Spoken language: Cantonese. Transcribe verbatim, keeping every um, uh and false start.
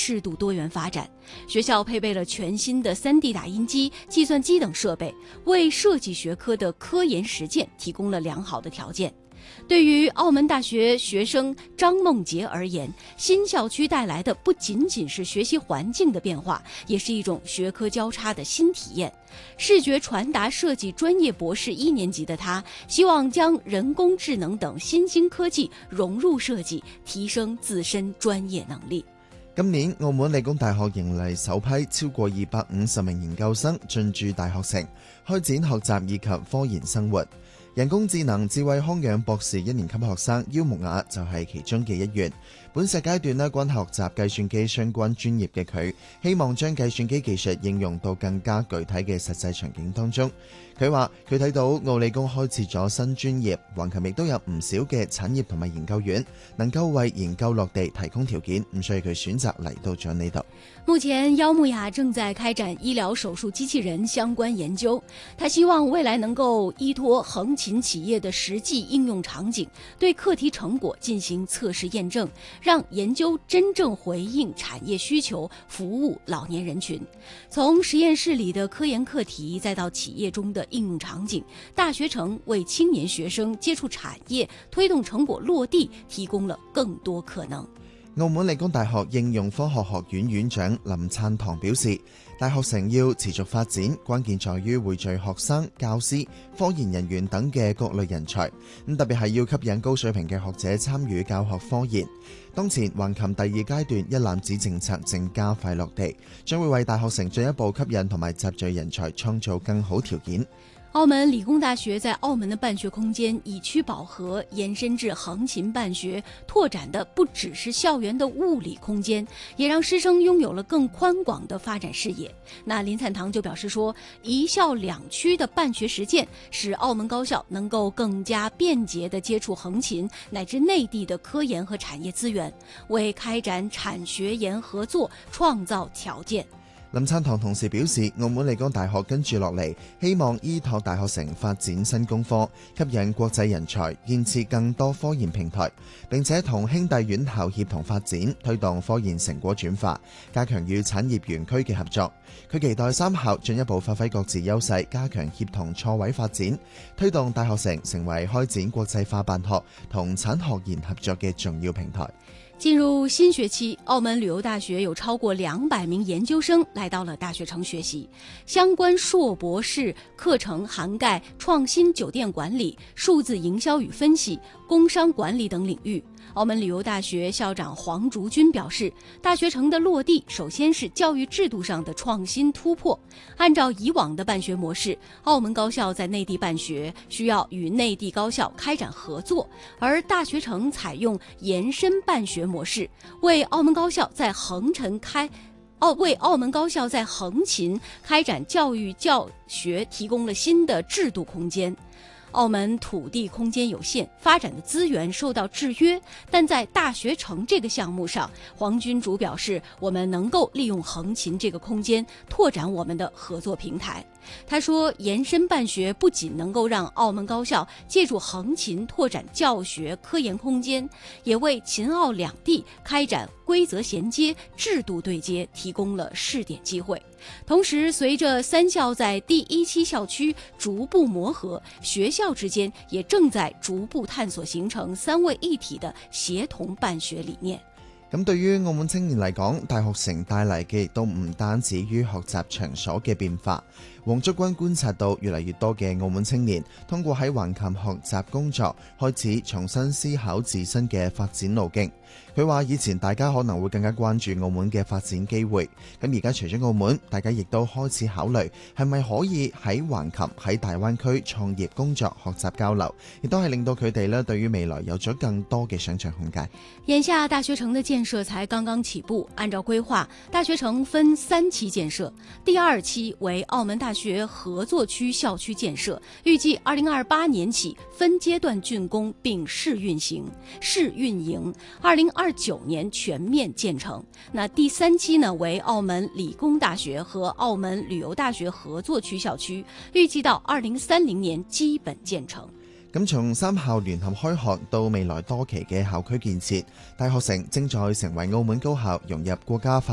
适度多元发展。学校配备了全新的 三 D 打印机、计算机等设备，为设计学科的科研实践提供了良好的条件。对于澳门大学学生张梦洁而言，新校区带来的不仅仅是学习环境的变化，也是一种学科交叉的新体验。视觉传达设計專業博士一年級的他，希望將人工智能等新興科技融入設計，提升自身專業能力。 今年澳門理工大學迎嚟首批超過二百五十名研究生進駐大學城，開展學習以及科研生活。人工智能智慧康養博士一年級學生邱木雅就係其中嘅一員。本碩階段呢，關學習計算機相關專業嘅佢，希望將計算機技術應用到更加具體嘅實際場景當中。佢話佢睇到澳理工開設咗新專業，橫琴亦都有唔少嘅產業同埋研究院，能夠為研究落地提供條件，咁所以佢選擇嚟到咗呢度。 目前邱木雅正在開展醫療手術機器人相關研究，他希望未來能夠依託橫琴企業的實際應用場景，對課題成果進行測試驗證，讓研究真正回應產業需求，服務老年人群。從實驗室裡的科研課題，再到企業中的應用場景，大學城為青年學生接觸產業、推動成果落地提供了更多可能。 澳門理工大學應用科學學院院長林燦堂表示，大學城要持續發展，關鍵在於匯聚學生、教師、科研人員等嘅各類人才，咁特別係要吸引高水平嘅學者參與教學科研。當前橫琴第二階段一攬子政策正加快落地，將會為大學城進一步吸引同埋集聚人才創造更好條件。 澳門理工大學在澳門的辦學空間以區寶和延伸至橫琴辦學，拓展的不只是校園的物理空間，也讓師生擁有了更寬廣的發展視野。那林燦堂就表示說，一校兩區的辦學實踐，使澳門高校能夠更加便捷地接觸橫琴乃至內地的科研和產業資源，為開展產學研合作創造條件。 林燦堂同時表示，澳門理工大學跟住落嚟，希望依託大學城發展新工科，吸引國際人才，建設更多科研平台，並且同兄弟院校協同發展，推動科研成果轉化，加強與產業園區嘅合作。佢期待三校進一步發揮各自優勢，加強協同錯位發展，推動大學城成為開展國際化辦學同產學研合作嘅重要平台。 進入新學期，澳門旅遊大學有超過兩百名研究生來到了大學城學習，相關碩博士課程涵蓋創新酒店管理、數字營銷與分析、工商管理等領域。澳門旅遊大學校長黃竹君表示，大學城的落地首先是教育制度上的創新突破。按照以往的辦學模式，澳門高校在內地辦學需要與內地高校開展合作，而大學城採用延伸辦學模式，為澳門高校在橫琴開澳為澳門高校在橫琴開展教育教學提供了新的制度空間。澳門土地空間有限，發展的資源受到制約，但在大學城這個項目上，黃君竹表示，我們能夠利用橫琴這個空間拓展我們的合作平台。他說，延伸辦學不僅能夠讓澳門高校借助橫琴拓展教學科研空間，也為秦澳兩地開展規則銜接、制度對接提供了試點機會。同時，隨着三校在第一期校區逐步磨合，學校之間也正在逐步探索形成三位一體的協同辦學理念。 咁對於澳門青年嚟講，大學城帶嚟嘅亦都唔單止於學習場所嘅變化。黃竹君觀察到越嚟越多嘅澳門青年通過喺橫琴學習工作，開始重新思考自身嘅發展路徑。佢話以前大家可能會更加關注澳門嘅發展機會，咁而家除咗澳門，大家亦都開始考慮係咪可以喺橫琴喺大灣區創業、工作、學習交流，亦都係令到佢哋咧對於未來有咗更多嘅想像空間。 眼下大學城的建設才剛剛起步，按照規劃，大學城分三期建設，第二期為澳門大學合作區校區建設，預計二零二八年起分階段竣工並試運行，試運營，二零二九年全面建成。那第三期呢，為澳門理工大學和澳門旅遊大學合作區校區，預計到二零三零年基本建成。 咁從三校聯合開學到未來多期嘅校區建設，大學城正在成為澳門高校融入國家發